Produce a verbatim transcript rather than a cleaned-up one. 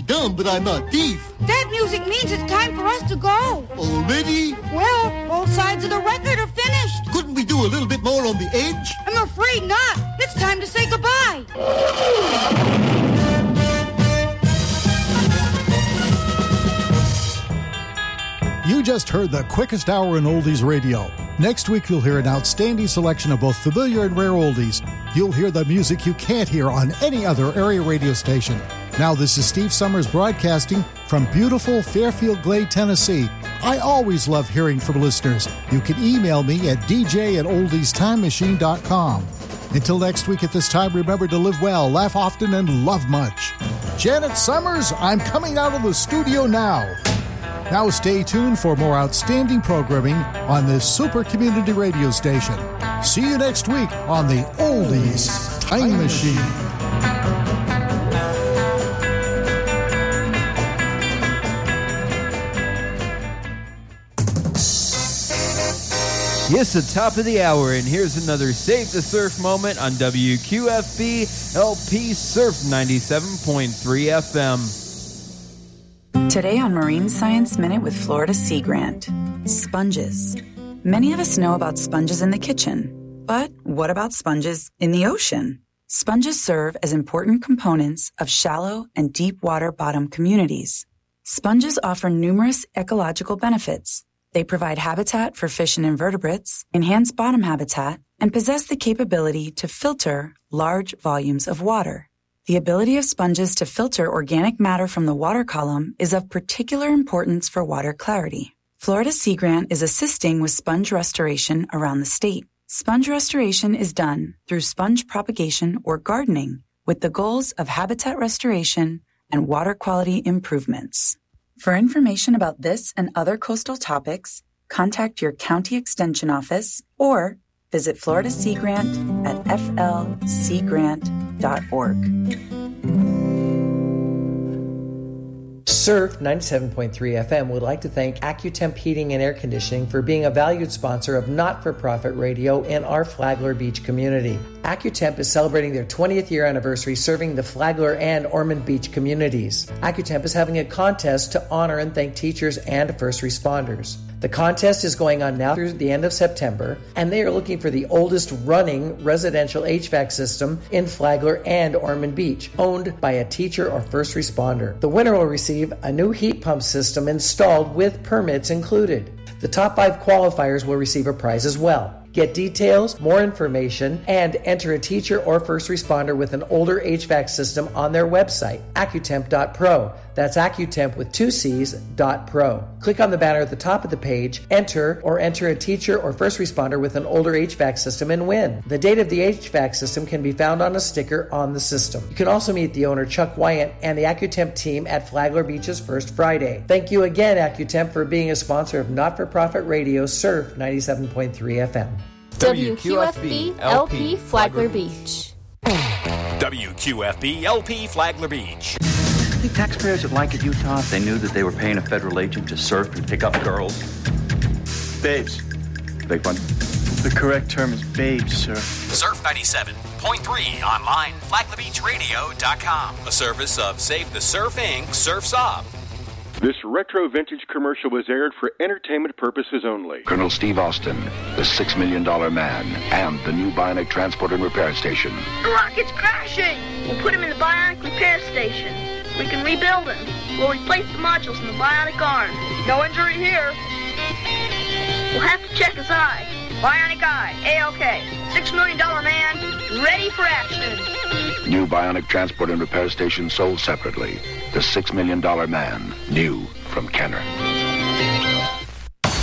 dumb, but I'm not thief. That music means it's time for us to go. Already? Well, both sides of the record are finished. Couldn't we do a little bit more on the edge? I'm afraid not. It's time to say goodbye. You just heard the quickest hour in oldies radio. Next week, you'll hear an outstanding selection of both familiar and rare oldies. You'll hear the music you can't hear on any other area radio station. Now, this is Steve Summers broadcasting from beautiful Fairfield Glade, Tennessee. I always love hearing from listeners. You can email me at d j at oldies time machine dot com. Until next week at this time, remember to live well, laugh often, and love much. Janet Summers, I'm coming out of the studio now. Now stay tuned for more outstanding programming on this super community radio station. See you next week on the Oldies Time Machine. Yes, the top of the hour, and here's another Save the Surf moment on W Q F B L P Surf ninety-seven point three F M. Today on Marine Science Minute with Florida Sea Grant. Sponges. Many of us know about sponges in the kitchen, but what about sponges in the ocean? Sponges serve as important components of shallow and deep water bottom communities. Sponges offer numerous ecological benefits. They provide habitat for fish and invertebrates, enhance bottom habitat, and possess the capability to filter large volumes of water. The ability of sponges to filter organic matter from the water column is of particular importance for water clarity. Florida Sea Grant is assisting with sponge restoration around the state. Sponge restoration is done through sponge propagation or gardening with the goals of habitat restoration and water quality improvements. For information about this and other coastal topics, contact your county extension office or visit Florida Sea Grant at f l sea grant dot org. Surf ninety-seven point three F M would like to thank AccuTemp Heating and Air Conditioning for being a valued sponsor of not-for-profit radio in our Flagler Beach community. AccuTemp is celebrating their twentieth year anniversary serving the Flagler and Ormond Beach communities. AccuTemp is having a contest to honor and thank teachers and first responders. The contest is going on now through the end of September, and they are looking for the oldest running residential H V A C system in Flagler and Ormond Beach, owned by a teacher or first responder. The winner will receive a new heat pump system installed with permits included. The top five qualifiers will receive a prize as well. Get details, more information, and enter a teacher or first responder with an older H V A C system on their website, accutemp dot pro. That's AccuTemp with two C's, dot pro. Click on the banner at the top of the page, enter, or enter a teacher or first responder with an older H V A C system and win. The date of the H V A C system can be found on a sticker on the system. You can also meet the owner, Chuck Wyant, and the AccuTemp team at Flagler Beach's First Friday. Thank you again, AccuTemp, for being a sponsor of not-for-profit radio Surf ninety-seven point three F M. W Q F B L P Flagler Beach. W Q F B L P Flagler Beach. I think taxpayers would like it, Utah, if they knew that they were paying a federal agent to surf and pick up girls. Babes. Big one. The correct term is babes, sir. Surf ninety-seven point three online, flagler beach radio dot com. A service of Save the Surf Incorporated. Surf's Up. This retro vintage commercial was aired for entertainment purposes only. Colonel Steve Austin, the Six Million Dollar Man, and the new Bionic Transport and Repair Station. The rocket's crashing! We'll put him in the Bionic Repair Station. We can rebuild him. We'll replace the modules in the bionic arm. No injury here. We'll have to check his eye. Bionic eye, A-OK. Six Million Dollar Man, ready for action. New Bionic Transport and Repair Station sold separately. The Six Million Dollar Man, new from Kenner.